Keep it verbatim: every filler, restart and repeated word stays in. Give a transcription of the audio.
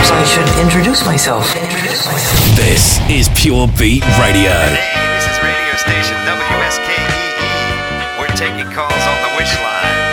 perhaps I should introduce myself. Introduce myself. This is Pure Beat Radio. Hey, this is radio station W S K E E. We're taking calls on the wish line.